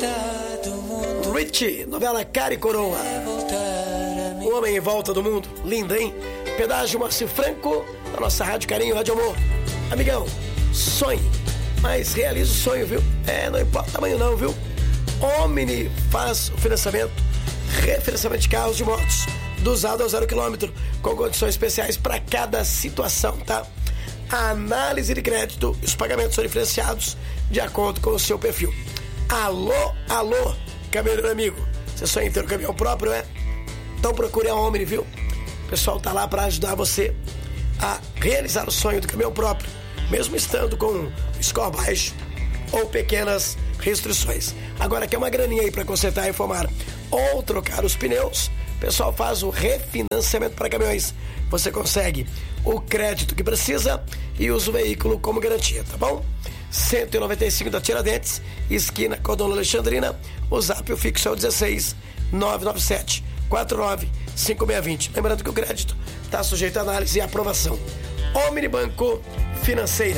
Rich, novela Cara e Coroa. O Homem em Volta do Mundo. Linda, hein? Pedágio Márcio Franco, da nossa Rádio Carinho, Rádio Amor. Amigão, sonhe, mas realize o sonho, viu? Não importa o tamanho não, viu? Omni faz o refinanciamento de carros, de motos, do usado ao 0 km, com condições especiais para cada situação, tá? A análise de crédito e os pagamentos são diferenciados de acordo com o seu perfil. Alô, caminhoneiro amigo, você sonha em ter um caminhão próprio, Então procure a Omni, viu? O pessoal tá lá para ajudar você a realizar o sonho do caminhão próprio, mesmo estando com score baixo ou pequenas restrições. Agora quer uma graninha aí para consertar, reformar ou trocar os pneus, o pessoal faz o refinanciamento para caminhões. Você consegue o crédito que precisa e usa o veículo como garantia, tá bom? 195 da Tiradentes, esquina com a Dona Alexandrina. O zap o fixo é o 16 997 49 5620. Lembrando que o crédito está sujeito a análise e aprovação. Omni Banco Financeira.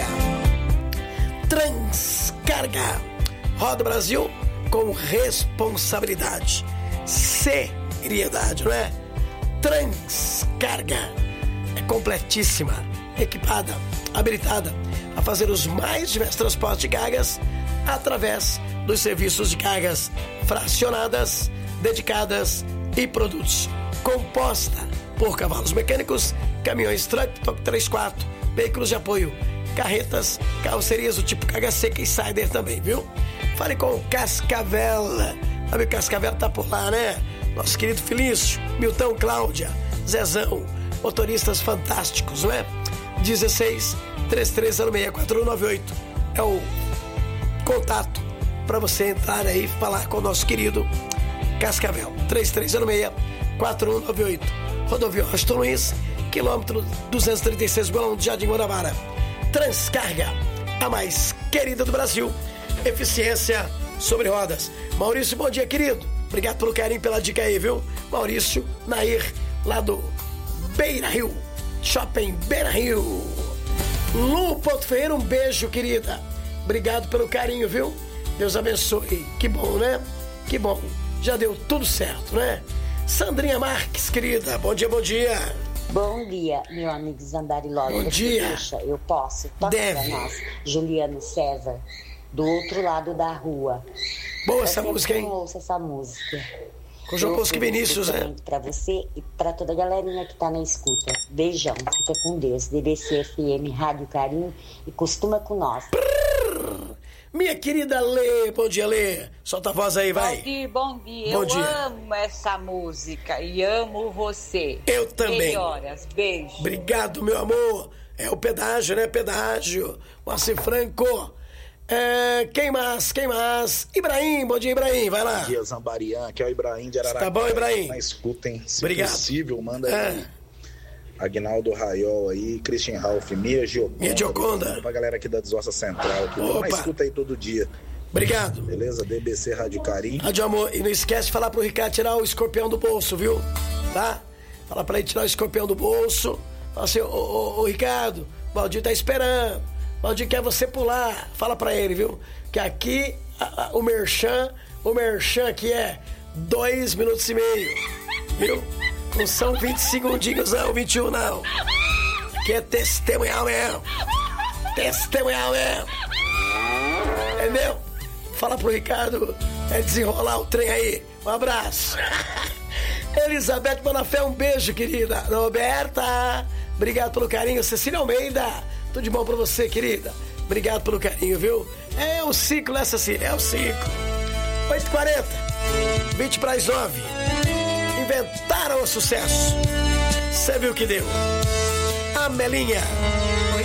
Transcarga. Roda Brasil com responsabilidade. Seriedade, não é? Transcarga. É completíssima, equipada, habilitada a fazer os mais diversos transportes de cargas através dos serviços de cargas fracionadas, dedicadas e produtos. Composta por cavalos mecânicos, caminhões truck, 3/4, veículos de apoio, carretas, carrocerias do tipo carga seca e Sider também, viu? Fale com o Cascavel. O Cascavel tá por lá, né? Nosso querido Felício, Milton, Cláudia, Zezão, motoristas fantásticos, não é? 16 3306 4198 é o contato para você entrar aí e falar com o nosso querido Cascavel. 3306 4198. Rodovia Washington Luiz, quilômetro 236, Bolão de Jardim Guanabara. Transcarga, a mais querida do Brasil. Eficiência sobre rodas. Maurício, bom dia, querido. Obrigado pelo carinho, pela dica aí, viu? Maurício Nair, lá do Beira Rio, Shopping Beira Rio. Lu Porto Ferreira, um beijo, querida. Obrigado pelo carinho, viu? Deus abençoe. Que bom, né? Que bom. Já deu tudo certo, né? Sandrinha Marques, querida, bom dia, bom dia. Bom dia, meu amigo Zandari Logo. Bom dia. Deixa, eu posso. Toca pra nós, Juliano César, do outro lado da rua. Boa essa música, hein? Eu ouço essa música. Com João Bosco e Vinícius, né? Pra você e pra toda a galerinha que tá na escuta. Beijão, fica com Deus. DBC FM, Rádio Carinho e costuma com nós. Minha querida Lê, bom dia, Lê. Solta a voz aí, vai. Bom dia. Eu amo essa música e amo você. Eu também. Melhoras, beijo. Obrigado, meu amor. É o pedágio, né? Pedágio. Moacir Franco. Quem mais? Ibrahim, bom dia, Ibrahim, vai lá. Bom dia, Zambarian, aqui é o Ibrahim de Araraquara. Tá bom, Ibrahim? Na escuta, hein? Se Obrigado. possível, manda aí. Aguinaldo Raiol aí, Christian Ralph, Mia Gioconda. Pra galera aqui da Desossa Central, aqui na escuta aí todo dia. Obrigado. Beleza? DBC Rádio Carinho. Rádio Amor, e não esquece de falar pro Ricardo tirar o escorpião do bolso, viu? Tá? Fala pra ele tirar o escorpião do bolso. Fala assim, ô Ricardo, o Valdir tá esperando. O Valdir quer você pular. Fala pra ele, viu? Que aqui o merchan aqui é 2 minutos e meio, viu? Não são 20 segundinhos não, 21 não. Que é testemunhal mesmo. Entendeu? Fala pro Ricardo desenrolar o trem aí. Um abraço. Elizabeth Bonafé, um beijo, querida. Roberta, obrigado pelo carinho. Cecília Almeida, tudo de bom pra você, querida. Obrigado pelo carinho, viu? É o ciclo, né, Cecília? É o ciclo. 8h40, 20 para as 9. Inventaram o sucesso. Você viu o que deu? A Melinha. Oi,